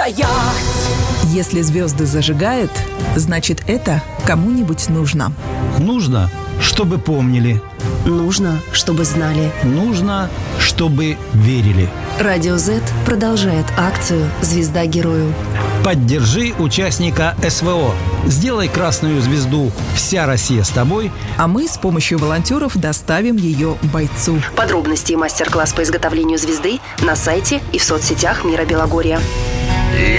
стоять. Если звезды зажигают, значит, это кому-нибудь нужно. Нужно, чтобы помнили. Нужно, чтобы знали. Нужно, чтобы верили. Радио Z продолжает акцию «Звезда герою». Поддержи участника СВО. Сделай красную звезду «Вся Россия с тобой». А мы с помощью волонтеров доставим ее бойцу. Подробности и мастер-класс по изготовлению звезды на сайте и в соцсетях Мира Белогорья.